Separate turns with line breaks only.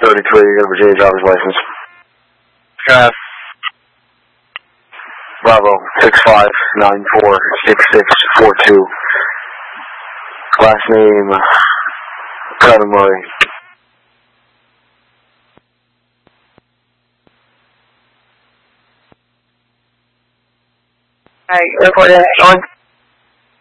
33, Virginia driver's license.
Drive.
Bravo, 65946642. Last name, Kevin Murray.
Alright, report it. On.